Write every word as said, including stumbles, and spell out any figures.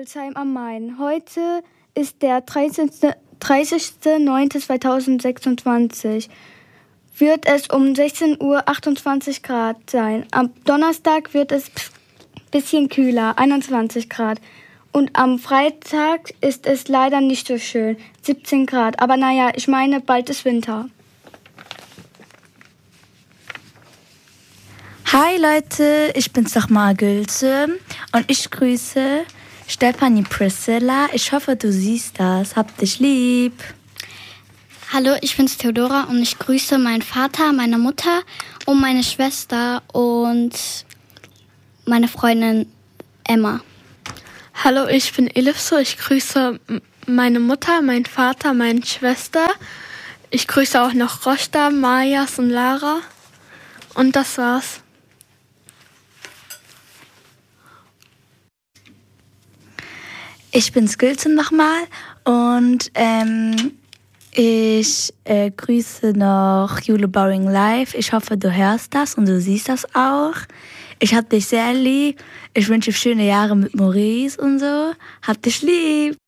Gülsheim am Main. Heute ist der dreißigster neunter zweitausendsechsundzwanzig. Wird es um sechzehn Uhr achtundzwanzig Grad sein. Am Donnerstag wird es ein bisschen kühler, einundzwanzig Grad. Und am Freitag ist es leider nicht so schön, siebzehn Grad. Aber naja, ich meine, bald ist Winter. Hi Leute, ich bin's nochmal Gülse und ich grüße Stefanie Priscilla. Ich hoffe, du siehst das. Hab dich lieb. Hallo, ich bin's Theodora und ich grüße meinen Vater, meine Mutter und meine Schwester und meine Freundin Emma. Hallo, ich bin Elifso. Ich grüße meine Mutter, meinen Vater, meine Schwester. Ich grüße auch noch Roshda, Majas und Lara. Und das war's. Ich bin's Gülse nochmal und ähm, ich äh, grüße noch Jule Boring Live. Ich hoffe, du hörst das und du siehst das auch. Ich hab dich sehr lieb. Ich wünsche schöne Jahre mit Maurice und so. Hab dich lieb.